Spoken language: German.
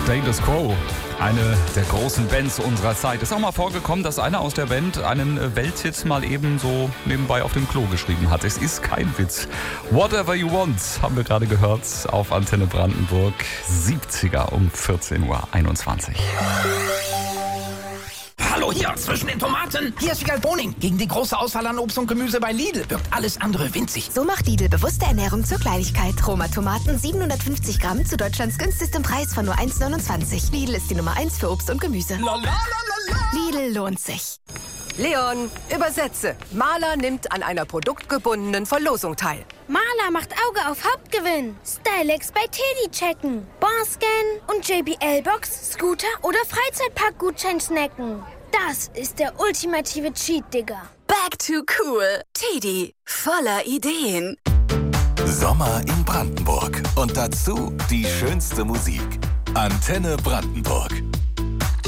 Status Quo, eine der großen Bands unserer Zeit. Ist auch mal vorgekommen, dass einer aus der Band einen Welthit mal eben so nebenbei auf dem Klo geschrieben hat. Es ist kein Witz. Whatever You Want haben wir gerade gehört auf Antenne Brandenburg. 70er um 14:21 Uhr. Hallo hier, zwischen den Tomaten. Hier ist Wiegald Boning. Gegen die große Auswahl an Obst und Gemüse bei Lidl wirkt alles andere winzig. So macht Lidl bewusste Ernährung zur Kleinigkeit. Roma Tomaten 750 Gramm zu Deutschlands günstigstem Preis von nur 1,29. Lidl ist die Nummer 1 für Obst und Gemüse. Lidl lohnt sich. Leon, übersetze. Maler nimmt an einer produktgebundenen Verlosung teil. Maler macht Auge auf Hauptgewinn. Stylex bei Teddy checken. Barscan und JBL-Box, Scooter oder Freizeitpark-Gutschein snacken. Das ist der ultimative Cheat, Digga. Back to cool. Teddy, voller Ideen. Sommer in Brandenburg. Und dazu die schönste Musik. Antenne Brandenburg.